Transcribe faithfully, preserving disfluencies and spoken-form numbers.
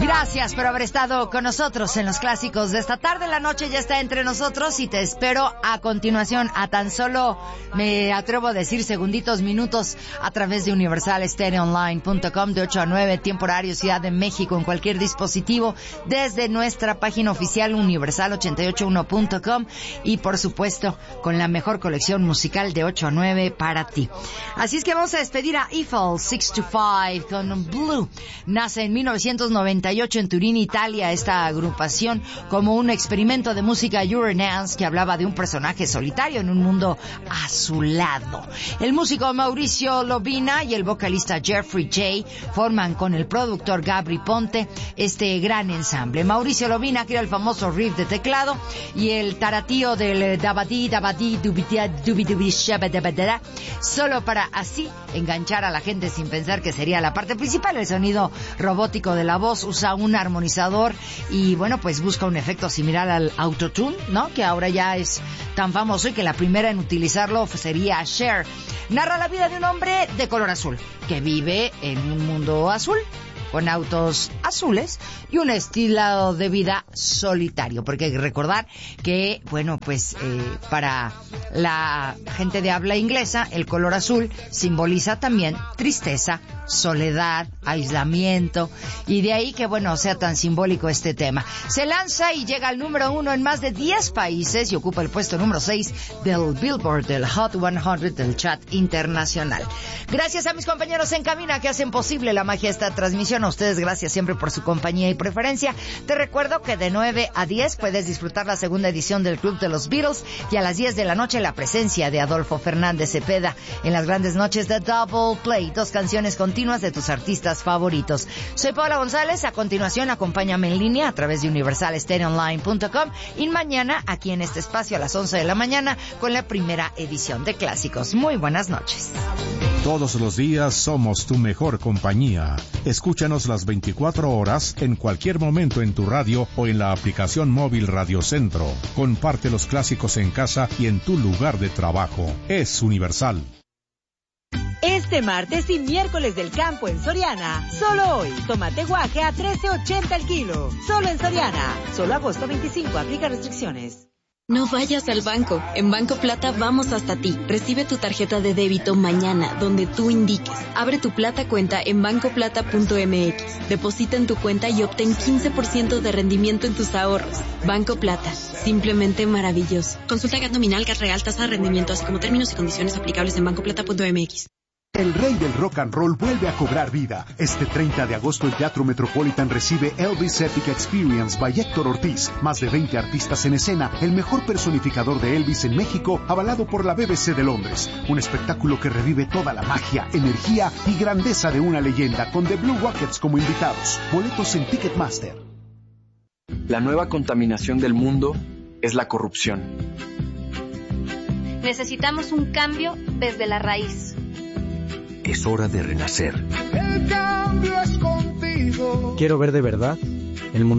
Gracias por haber estado con nosotros en los clásicos de esta tarde. La noche ya está entre nosotros y te espero a continuación a tan solo, me atrevo a decir, segunditos, minutos a través de universal stereo online punto com de ocho a nueve, tiempo horario Ciudad de México, en cualquier dispositivo, desde nuestra página oficial universal ochenta y ocho uno punto com y por supuesto con la mejor colección musical de ocho a nueve para ti. Así es que vamos a despedir a Eiffel six two five con Blue. Nace en mil novecientos noventa y ocho en Turín, Italia, esta agrupación como un experimento de música Eurodance que hablaba de un personaje solitario en un mundo azulado. El músico Mauricio Lobina y el vocalista Jeffrey J forman con el productor Gabri Ponte este gran ensamble. Mauricio Lobina crea el famoso riff de teclado y el taratío del dabadí, dabadí, dubitia, dubidubi, shabadabadara, solo para así enganchar a la gente sin pensar que sería la parte principal. El sonido robótico de la voz usa un armonizador y bueno, pues busca un efecto similar al autotune, ¿no? Que ahora ya es tan famoso y que la primera en utilizarlo sería Cher. Narra la vida de un hombre de color azul que vive en un mundo azul, con autos azules y un estilo de vida solitario, porque hay que recordar que, bueno, pues eh, para la gente de habla inglesa, el color azul simboliza también tristeza, soledad, aislamiento, y de ahí que, bueno, sea tan simbólico este tema. Se lanza y llega al número uno en más de diez países y ocupa el puesto número seis del Billboard, del Hot cien del chat internacional. Gracias a mis compañeros en cabina que hacen posible la magia de esta transmisión. A ustedes gracias siempre por su compañía y preferencia. Te recuerdo que de nueve a diez puedes disfrutar la segunda edición del Club de los Beatles y a las diez de la noche la presencia de Adolfo Fernández Cepeda en las grandes noches de Double Play, dos canciones continuas de tus artistas favoritos. Soy Paula González. A continuación acompáñame en línea a través de universal stereo online punto com y mañana aquí en este espacio a las once de la mañana con la primera edición de Clásicos. Muy buenas noches. Todos los días somos tu mejor compañía. Escúchanos las veinticuatro horas en cualquier momento en tu radio o en la aplicación móvil Radio Centro. Comparte los clásicos en casa y en tu lugar de trabajo. Es Universal. Este martes y miércoles del campo en Soriana. Solo hoy, tomate guaje a trece ochenta el kilo. Solo en Soriana. Solo agosto veinticinco. Aplica restricciones. No vayas al banco. En Banco Plata vamos hasta ti. Recibe tu tarjeta de débito mañana, donde tú indiques. Abre tu Plata cuenta en banco plata punto m x. Deposita en tu cuenta y obtén quince por ciento de rendimiento en tus ahorros. Banco Plata. Simplemente maravilloso. Consulta G A T nominal, G A T real, tasa de rendimiento, así como términos y condiciones aplicables en banco plata punto m x. El rey del rock and roll vuelve a cobrar vida. Este treinta de agosto el Teatro Metropolitan recibe Elvis Epic Experience by Héctor Ortiz. Más de veinte artistas en escena, el mejor personificador de Elvis en México, avalado por la B B C de Londres. Un espectáculo que revive toda la magia, energía y grandeza de una leyenda, con The Blue Rockets como invitados. Boletos en Ticketmaster. La nueva contaminación del mundo es la corrupción. Necesitamos un cambio desde la raíz. Es hora de renacer. El cambio es contigo. Quiero ver de verdad el mundo.